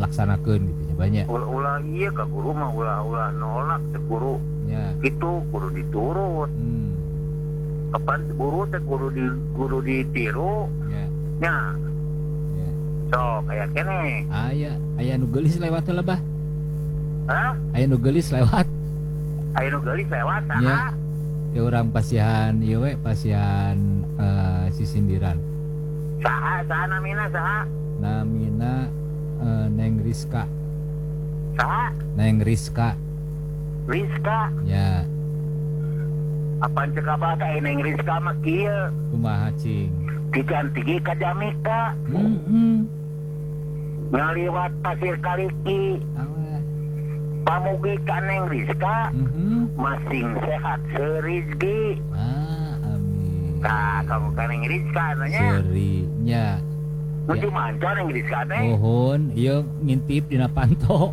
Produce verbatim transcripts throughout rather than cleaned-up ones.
dilaksanakeun gitu nya banyak. Ulah iya ka guru mah ulah-ulah nolak teh guru. Ya. Itu kudu diturut. Hmm. Kapan guru teh kudu di kudu ditiru. Ya. Nya. Ya. So kayak kene. Aya aya nu geulis lewat heula bah. Hah? Aya nu geulis lewat. Aya nu geulis lewat saha? Ya. Ya orang pasihan ieu we pasihan uh, sisindiran. Saha saha namina saha? Namina uh, Neng Rizka. Saha? Neng Rizka. Rizka. Ya. Apaan cek abah teh Neng Rizka mah kieu. Kumaha cing? Diganti ka Jamika. Heeh. Ngaliwat pasir kaliki. Awas. Pamugi ka Neng Rizka. Heeh. Masing sehat serizki. Ah, amin. Nah, kamu ka Neng Rizka nanya. Serinya. Nuju manca Neng Rizka teh. Mohon, ieu ngintip dina panto.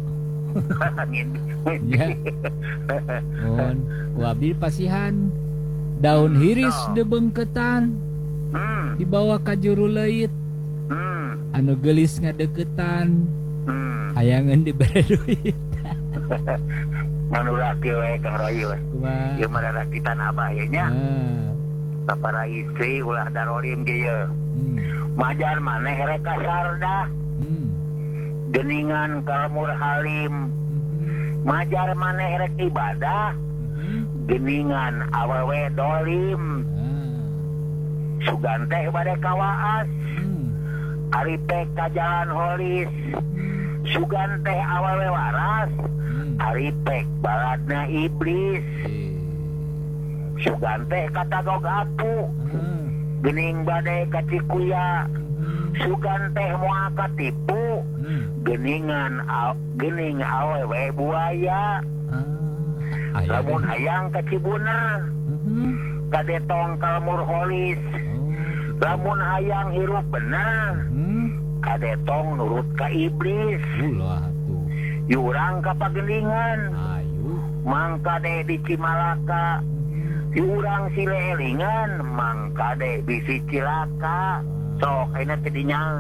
Ya. Mohon, ku abdi pasihan. Daun hiris debengketan. Hmm. Dibawa ka juru leuit. Hmm. Anu geulis ngadeukeutan. Hmm. Hayangan dibere duit. Manu laki we Kang Roy we. Kumaha? Ieu mah rakitan abah ye nya. Ah. Sapara istri ulah darolim ge ye. Hmm. Majar maneh rek kasarda. Hmm. Geningan kalamur halim. Majar maneh rek ibadah. Hmm. Geningan awewe dolim. Ah. Sugan teh bade kawaas. Hmm. Ari teh ka jalan holis. Sugan teh awewe waras. Hmm. Ari teh baladna iblis. Eh. Sugan teh kata gogapu. Ah. Gening bade ka Cikuya. Hmm. Sugan teh moal katipu. Hmm. Geningan aw, gening awewe buaya. Ah. Aya Lamun deh. hayang ka Cibuner. Mhm. Kadetong kalmur holis. Oh. Lamun hayang hirup bener. Hmm. Kadetong nurut ka iblis. Ulah tuh. Yurang ka Pagelingan. Ayu. Mangka de di Cimalaka. Yurang silelingan. Mangka de bisi Cilaka. Sok ayeuna teh dinya